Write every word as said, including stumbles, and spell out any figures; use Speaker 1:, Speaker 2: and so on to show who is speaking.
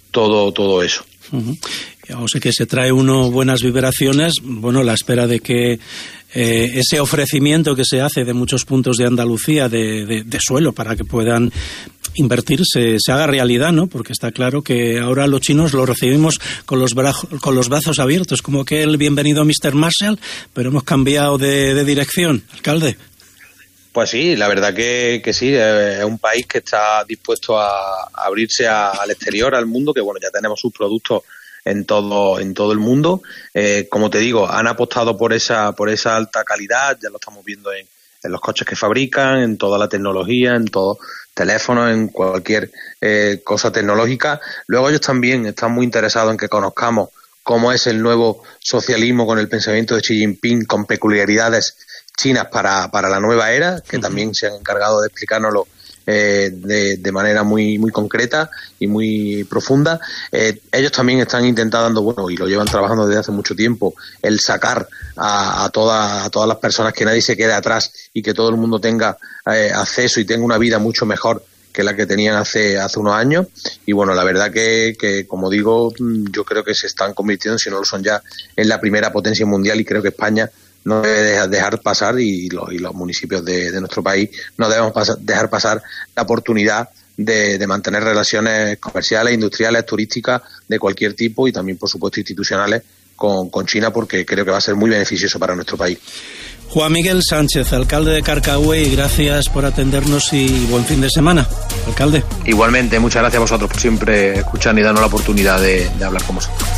Speaker 1: todo, todo eso.
Speaker 2: Uh-huh. O sea que se trae uno buenas vibraciones, bueno, la espera de que eh, ese ofrecimiento que se hace de muchos puntos de Andalucía de, de, de suelo para que puedan invertir se, se haga realidad, ¿no? Porque está claro que ahora los chinos lo recibimos con los, bra- con los brazos abiertos, como que el bienvenido mister Marshall, pero hemos cambiado de, de dirección, alcalde.
Speaker 1: Pues sí, la verdad que, que sí, es un país que está dispuesto a, a abrirse a, al exterior, al mundo, que bueno, ya tenemos sus productos en todo en todo el mundo. Eh, como te digo, han apostado por esa por esa alta calidad, ya lo estamos viendo en, en los coches que fabrican, en toda la tecnología, en todos teléfonos, en cualquier eh, cosa tecnológica. Luego ellos también están muy interesados en que conozcamos cómo es el nuevo socialismo con el pensamiento de Xi Jinping, con peculiaridades chinas para, para la nueva era, que uh-huh. también se han encargado de explicárnoslo Eh, de, de manera muy muy concreta y muy profunda. Eh, ellos también están intentando, bueno, y lo llevan trabajando desde hace mucho tiempo, el sacar a, a, toda, a todas las personas, que nadie se quede atrás y que todo el mundo tenga eh, acceso y tenga una vida mucho mejor que la que tenían hace hace unos años. Y bueno, la verdad que, que como digo, yo creo que se están convirtiendo, si no lo son ya, en la primera potencia mundial, y creo que España no debe dejar pasar, y los, y los municipios de, de nuestro país no debemos pasar, dejar pasar la oportunidad de, de mantener relaciones comerciales, industriales, turísticas, de cualquier tipo, y también, por supuesto, institucionales con, con China, porque creo que va a ser muy beneficioso para nuestro país.
Speaker 2: Juan Miguel Sánchez, alcalde de Carcagüey, gracias por atendernos y buen fin de semana, alcalde.
Speaker 1: Igualmente, muchas gracias a vosotros por siempre escuchar y darnos la oportunidad de, de hablar con vosotros.